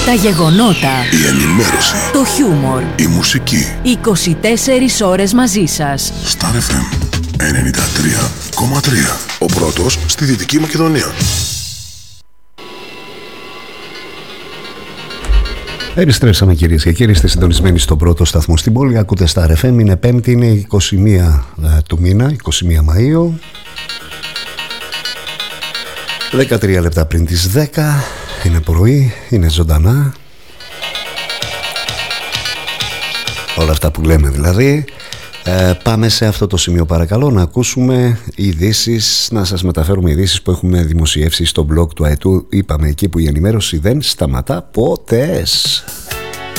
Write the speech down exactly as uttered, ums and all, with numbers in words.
Τα γεγονότα, η ενημέρωση, το χιούμορ, η μουσική. είκοσι τέσσερις ώρες μαζί σας. Star εφ εμ ενενήντα τρία κόμμα τρία. Ο πρώτος στη Δυτική Μακεδονία. Επιστρέψαμε κυρίες και κύριοι, είστε συντονισμένοι στον πρώτο σταθμό στην πόλη. Ακούτε Star εφ εμ, είναι Πέμπτη, είναι είκοσι μία του μήνα, είκοσι μία Μαΐου. δεκατρία λεπτά πριν τις δέκα, είναι πρωί, είναι ζωντανά. Όλα αυτά που λέμε δηλαδή. Ε, πάμε σε αυτό το σημείο παρακαλώ να ακούσουμε ειδήσεις, να σας μεταφέρουμε ειδήσεις που έχουμε δημοσιεύσει στο blog του ΑΕΤΟΥ. Είπαμε εκεί που η ενημέρωση δεν σταματά ποτέ.